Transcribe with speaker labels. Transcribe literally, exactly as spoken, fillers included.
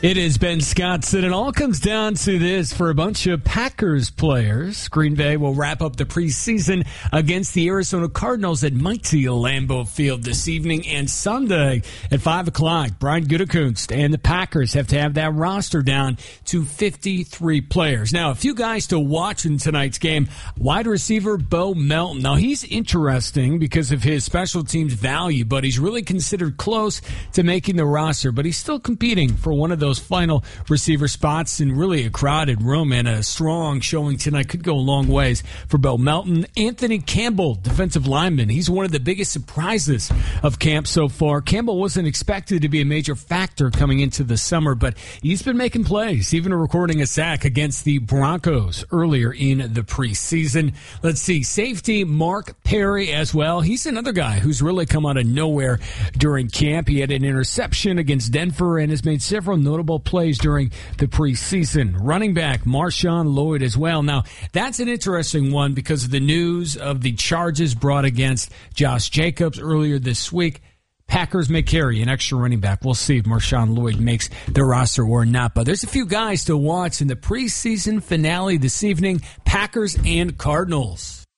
Speaker 1: It is Ben Scottson. It all comes down to this for a bunch of Packers players. Green Bay will wrap up the preseason against the Arizona Cardinals at mighty Lambeau Field this evening and Sunday at five o'clock. Brian Gutekunst and the Packers have to have that roster down to fifty-three players. Now, a few guys to watch in tonight's game. Wide receiver Bo Melton. Now, he's interesting because of his special teams value, but he's really considered close to making the roster, but he's still competing for one of those final receiver spots in really a crowded room, and a strong showing tonight could go a long ways for Bo Melton. Anthony Campbell, defensive lineman. He's one of the biggest surprises of camp so far. Campbell wasn't expected to be a major factor coming into the summer, but he's been making plays, even recording a sack against the Broncos earlier in the preseason. Let's see, safety Mark Perry as well. He's another guy who's really come out of nowhere during camp. He had an interception against Denver and has made several notable plays during the preseason. Running back Marshawn Lloyd as well. Now, that's an interesting one because of the news of the charges brought against Josh Jacobs earlier this week. Packers may carry an extra running back. We'll see if Marshawn Lloyd makes the roster or not. But there's a few guys to watch in the preseason finale this evening, Packers and Cardinals.